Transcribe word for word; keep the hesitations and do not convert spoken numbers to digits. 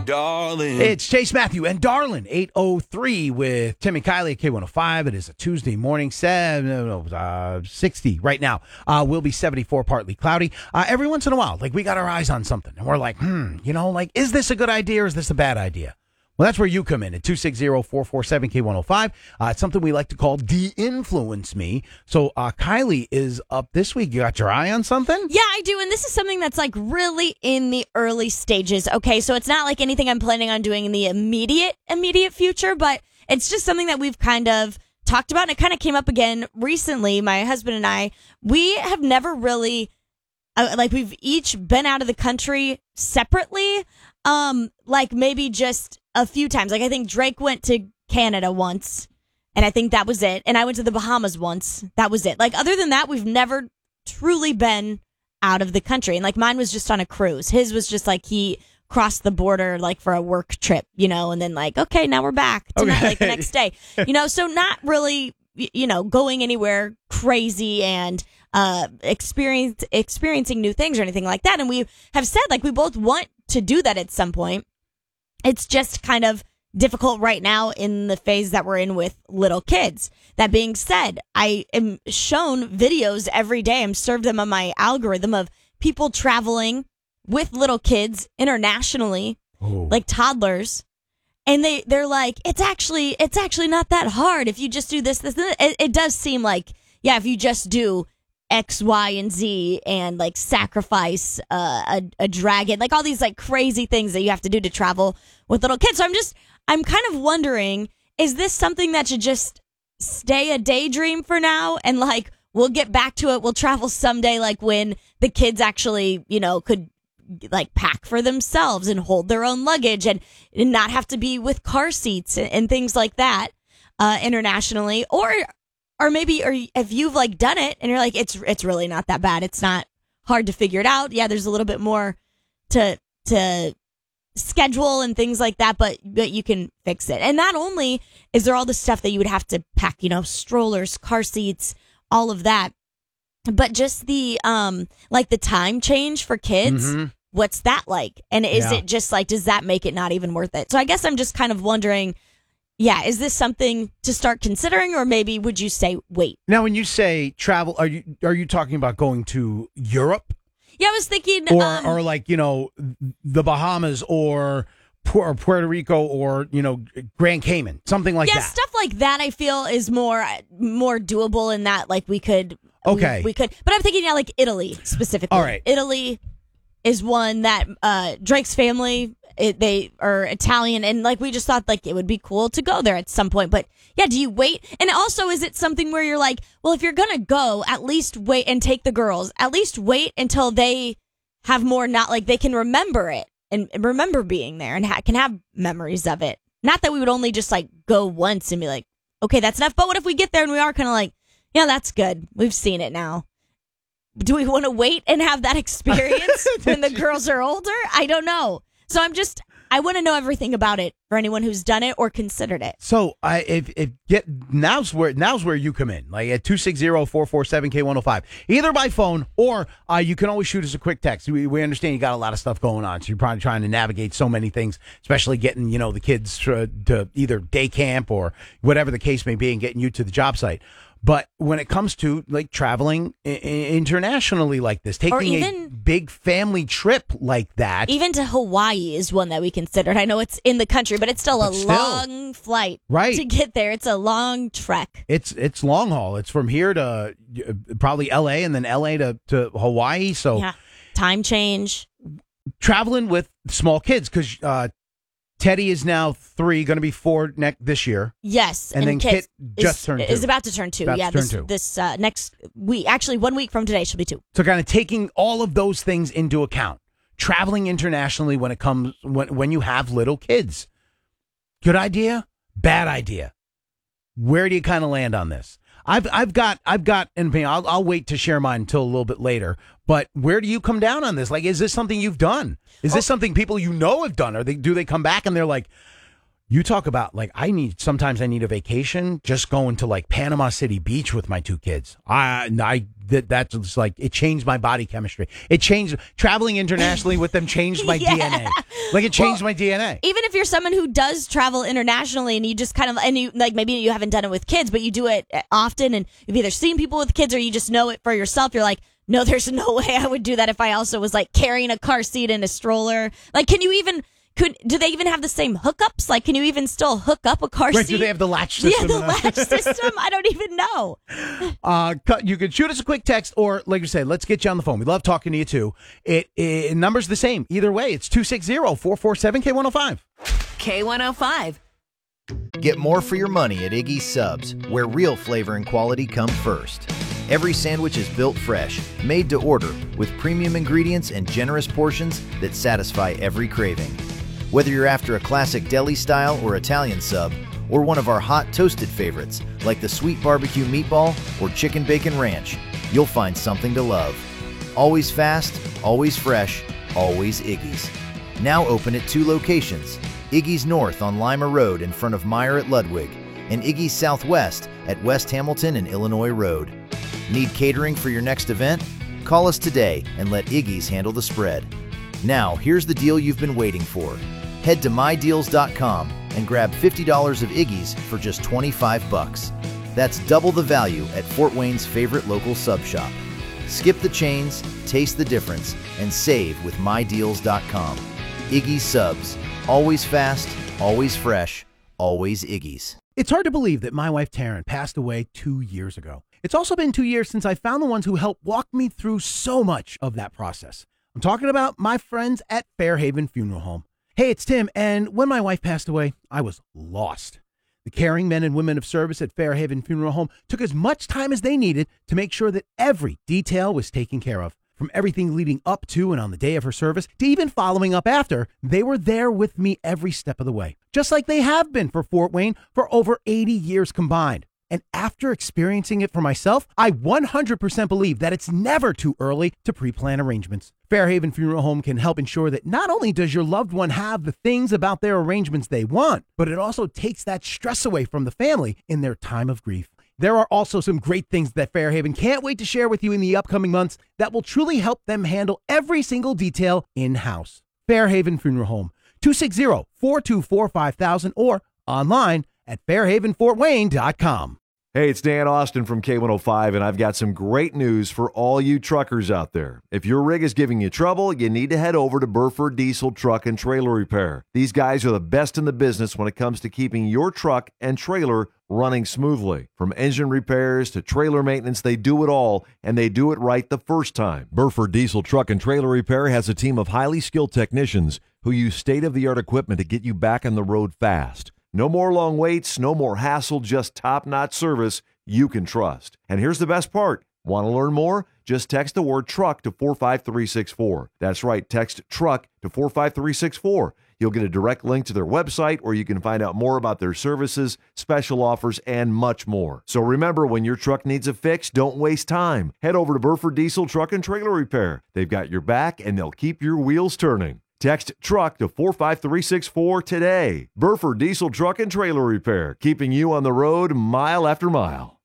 Darling. It's Chase Matthew and Darlin, eight oh three with Tim and Kylie at K one oh five. It is a Tuesday morning, seven, uh, sixty right now. Uh, will be seventy-four, partly cloudy. Uh, every once in a while, like we got our eyes on something and we're like, hmm, you know, like, is this a good idea or is this a bad idea? Well, that's where you come in at two six zero, four four seven, K one oh five. Uh, it's something we like to call de-influence me. So uh, Kylie is up this week. You got your eye on something? Yeah, I do. And this is something that's like really in the early stages. Okay, so it's not like anything I'm planning on doing in the immediate, immediate future, but it's just something that we've kind of talked about. And it kind of came up again recently. My husband and I, we have never really, uh, like we've each been out of the country separately. Um, like maybe just a few times. Like I think Drake went to Canada once, and I think that was it. And I went to the Bahamas once. That was it. Like other than that, we've never truly been out of the country. And like mine was just on a cruise. His was just like he crossed the border like for a work trip, you know, and then like, okay, now we're back tonight, Okay. like the next day, you know, so not really, you know, going anywhere crazy and uh experience experiencing new things or anything like that. And we have said like we both want to do that at some point. It's just kind of difficult right now in the phase that we're in with little kids. That being said, I am shown videos every day. I'm served them on my algorithm of people traveling with little kids internationally, Oh. like toddlers. And they, they're like, it's actually, it's actually not that hard if you just do this, this, this. It, it does seem like, yeah, if you just do X, Y, and Z and like sacrifice uh, a, a dragon, like all these like crazy things that you have to do to travel with little kids. So I'm just, I'm kind of wondering, is this something that should just stay a daydream for now? And like, we'll get back to it. We'll travel someday, like when the kids actually, you know, could like pack for themselves and hold their own luggage and, and not have to be with car seats and, and things like that uh, internationally. Or Or maybe, or if you've like done it and you're like, it's it's really not that bad. It's not hard to figure it out. Yeah, there's a little bit more to to schedule and things like that, but but you can fix it. And not only is there all the stuff that you would have to pack, you know, strollers, car seats, all of that, but just the um like the time change for kids. Mm-hmm. What's that like? And is Yeah. it just like, does that make it not even worth it? So I guess I'm just kind of wondering. Yeah, is this something to start considering, or maybe would you say wait? Now, when you say travel, are you are you talking about going to Europe, Yeah, I was thinking, or um, or like you know the Bahamas, or Pu- or Puerto Rico, or you know Grand Cayman, something like yeah, that? stuff like that. I feel is more more doable in that, like we could, Okay. we, we could. But I'm thinking, yeah, like Italy specifically. All right. Italy is one that uh, Drake's family. It, they are Italian, and like we just thought like it would be cool to go there at some point. But yeah, do you wait? And also, is it something where you're like, well, if you're gonna go, at least wait and take the girls. At least wait until they have more, not like they can remember it and, and remember being there and ha- can have memories of it. Not that we would only just like go once and be like, okay, that's enough. But what if we get there and we are kind of like, yeah, that's good. We've seen it now. Do we want to wait and have that experience when the girls are older? I don't know. So I'm just, I want to know everything about it for anyone who's done it or considered it. So I if if get now's where now's where you come in, like at two six zero, four four seven, K one oh five, either by phone or uh, you can always shoot us a quick text. We, we understand you got a lot of stuff going on, so you're probably trying to navigate so many things, especially getting you know the kids to, to either day camp or whatever the case may be, and getting you to the job site. But when it comes to like traveling I- I- internationally like this, taking even- a big family trip like that, Even to Hawaii is one that we considered. I know it's in the country, but it's still But a still. long flight Right. to get there. It's a long trek. It's it's long haul. It's from here to uh, probably L A and then L A to, to Hawaii. So Yeah. Time change. traveling with small kids because uh, Teddy is now three, going to be four next this year. Yes. And then Kit Kit just is, turned two. is about to turn two. About to yeah. turn this two. this uh, next week. Actually, one week from today, she'll be two. So kind of taking all of those things into account. Traveling internationally when it comes when when you have little kids. Good idea? Bad idea? Where do you kind of land on this? I've I've got I've got and I'll I'll wait to share mine until a little bit later. But where do you come down on this? Like, is this something you've done? Is this something people you know have done? Or they do they come back and they're like, You talk about like I need sometimes I need a vacation just going to like Panama City Beach with my two kids. I I that that's just like it changed my body chemistry. It changed traveling internationally with them changed my Yeah. D N A. Like it changed Well, my D N A. Even if you're someone who does travel internationally and you just kind of and you like maybe you haven't done it with kids, but you do it often and you've either seen people with kids or you just know it for yourself, you're like, no, there's no way I would do that if I also was like carrying a car seat and a stroller. Like, can you even Could do they even have the same hookups? Like, can you even still hook up a car Right, seat? do they have the latch system? Yeah, the latch system. I don't even know. Uh, cut- you can shoot us a quick text, or like you said, let's get you on the phone. We love talking to you too. It, it number's the same either way. It's two six zero, four four seven, K one oh five. K one oh five. Get more for your money at Iggy's Subs, where real flavor and quality come first. Every sandwich is built fresh, made to order, with premium ingredients and generous portions that satisfy every craving. Whether you're after a classic deli style or Italian sub, or one of our hot toasted favorites like the sweet barbecue meatball or chicken bacon ranch, you'll find something to love. Always fast, always fresh, always Iggy's. Now open at two locations, Iggy's North on Lima Road in front of Meyer at Ludwig, and Iggy's Southwest at West Hamilton and Illinois Road. Need catering for your next event? Call us today and let Iggy's handle the spread. Now, here's the deal you've been waiting for. Head to my deals dot com and grab fifty dollars of Iggy's for just twenty-five bucks. That's double the value at Fort Wayne's favorite local sub shop. Skip the chains, taste the difference, and save with my deals dot com. Iggy's Subs. Always fast, always fresh, always Iggy's. It's hard to believe that my wife Taryn passed away two years ago. It's also been two years since I found the ones who helped walk me through so much of that process. I'm talking about my friends at Fairhaven Funeral Home. Hey, it's Tim, and when my wife passed away, I was lost. The caring men and women of service at Fairhaven Funeral Home took as much time as they needed to make sure that every detail was taken care of. From everything leading up to and on the day of her service to even following up after, they were there with me every step of the way, just like they have been for Fort Wayne for over eighty years combined. And after experiencing it for myself, I one hundred percent believe that it's never too early to pre-plan arrangements. Fairhaven Funeral Home can help ensure that not only does your loved one have the things about their arrangements they want, but it also takes that stress away from the family in their time of grief. There are also some great things that Fairhaven can't wait to share with you in the upcoming months that will truly help them handle every single detail in-house. Fairhaven Funeral Home, two six zero, four two four, five thousand or online at fairhaven fort wayne dot com. Hey, it's Dan Austin from K one oh five, and I've got some great news for all you truckers out there. If your rig is giving you trouble, you need to head over to Burford Diesel Truck and Trailer Repair. These guys are the best in the business when it comes to keeping your truck and trailer running smoothly. From engine repairs to trailer maintenance, they do it all, and they do it right the first time. Burford Diesel Truck and Trailer Repair has a team of highly skilled technicians who use state-of-the-art equipment to get you back on the road fast. No more long waits, no more hassle, just top-notch service you can trust. And here's the best part. Want to learn more? Just text the word truck to four five three six four. That's right, text truck to four five three six four. You'll get a direct link to their website, or you can find out more about their services, special offers, and much more. So remember, when your truck needs a fix, don't waste time. Head over to Burford Diesel Truck and Trailer Repair. They've got your back, and they'll keep your wheels turning. Text truck to four five three six four today. Burford Diesel Truck and Trailer Repair, keeping you on the road mile after mile.